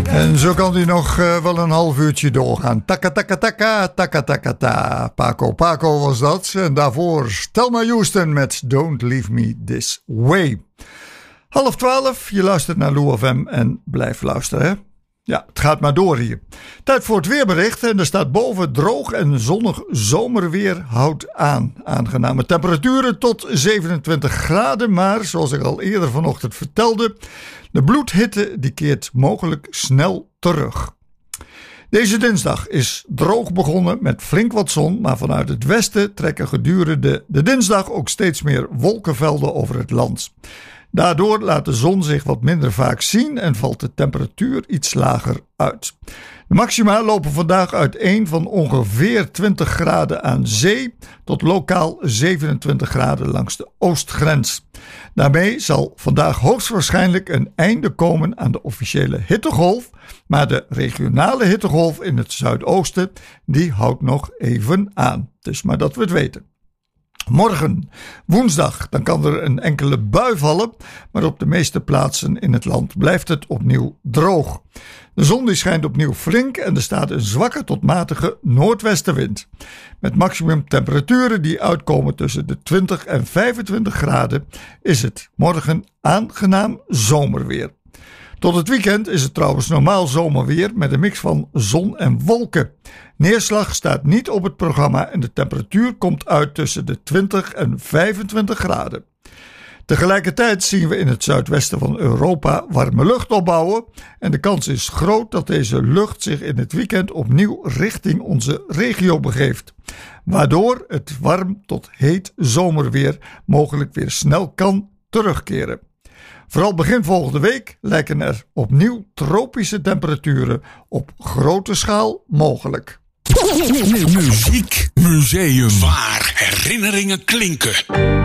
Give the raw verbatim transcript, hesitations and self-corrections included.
En zo kan hij nog uh, wel een half uurtje doorgaan. Taka taka taka, taka taka ta. Paco Paco was dat. En daarvoor Thelma Houston met Don't Leave Me This Way. Half twaalf, je luistert naar Lou F M en blijf luisteren, hè? Ja, het gaat maar door hier. Tijd voor het weerbericht en er staat boven droog en zonnig zomerweer houdt aan. Aangename temperaturen tot zevenentwintig graden, maar zoals ik al eerder vanochtend vertelde, de bloedhitte die keert mogelijk snel terug. Deze dinsdag is droog begonnen met flink wat zon, maar vanuit het westen trekken gedurende de dinsdag ook steeds meer wolkenvelden over het land. Daardoor laat de zon zich wat minder vaak zien en valt de temperatuur iets lager uit. De maxima lopen vandaag uiteen van ongeveer twintig graden aan zee tot lokaal zevenentwintig graden langs de oostgrens. Daarmee zal vandaag hoogstwaarschijnlijk een einde komen aan de officiële hittegolf, maar de regionale hittegolf in het zuidoosten die houdt nog even aan. Dus maar dat we het weten. Morgen, woensdag, dan kan er een enkele bui vallen, maar op de meeste plaatsen in het land blijft het opnieuw droog. De zon die schijnt opnieuw flink en er staat een zwakke tot matige noordwestenwind. Met maximumtemperaturen die uitkomen tussen de twintig en vijfentwintig graden is het morgen aangenaam zomerweer. Tot het weekend is het trouwens normaal zomerweer met een mix van zon en wolken. Neerslag staat niet op het programma en de temperatuur komt uit tussen de twintig en vijfentwintig graden. Tegelijkertijd zien we in het zuidwesten van Europa warme lucht opbouwen en de kans is groot dat deze lucht zich in het weekend opnieuw richting onze regio begeeft, waardoor het warm tot heet zomerweer mogelijk weer snel kan terugkeren. Vooral begin volgende week lijken er opnieuw tropische temperaturen op grote schaal mogelijk. Muziek Museum, waar herinneringen klinken.